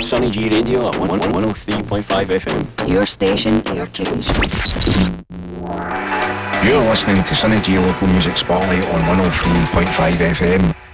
Sonny G Radio at 103.5 FM. Your station, your tunes. You're listening to Sonny G Local Music Spotlight on 103.5 FM.